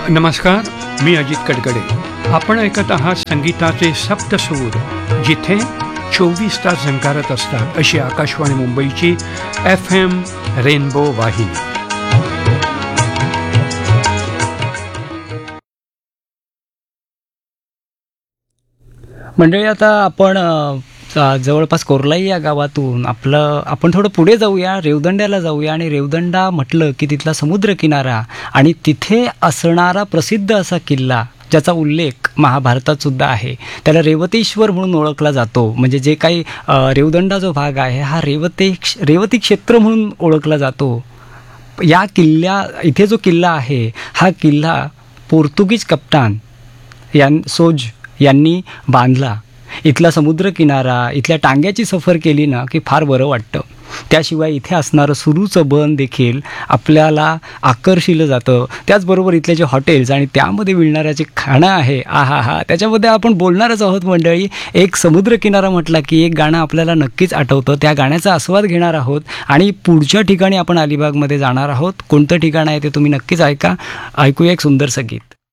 नमस्कार, मी अजित कडकडे. आपण ऐकत आहात संगीताचे सप्तसूर, जिथे 24 तास झंकारत असतात अशी आकाशवाणी मुंबईची FM रेनबो वाहिनी. मंडळी, आता आपण जवळपास कोर्लाई या गावातून आपण थोडं पुढे जाऊया, रेवदंड्याला जाऊया. आणि रेवदंडा म्हटलं की तिथला समुद्रकिनारा आणि तिथे असणारा प्रसिद्ध असा किल्ला, ज्याचा उल्लेख महाभारतात सुद्धा आहे. त्याला रेवतेश्वर म्हणून ओळखला जातो. म्हणजे जे काही रेवदंडा जो भाग आहे हा रेवती क्षेत्र म्हणून ओळखला जातो. या इथे जो किल्ला आहे, हा किल्ला पोर्तुगीज कप्तान सोज यांनी बांधला. इथला समुद्रकिनारा, इथल्या टांग्याची सफर केली ना की फार बरं वाटतं. त्याशिवाय इथे असणारं सुरूचं बन देखील आपल्याला आकर्षिलं जातं. त्याचबरोबर इथले जे हॉटेल्स आणि त्यामध्ये मिळणारं जे खाणं आहे, आहा, त्याच्यामध्ये आपण बोलणारच आहोत मंडळी. एक समुद्रकिनारा म्हटला की एक गाणं आपल्याला नक्कीच आठवतं. त्या गाण्याचा आस्वाद घेणार आहोत आणि पुढच्या ठिकाणी आपण अलिबागमध्ये जाणार आहोत. कोणतं ठिकाण आहे ते तुम्ही नक्कीच ऐकूया एक सुंदरसं गीत.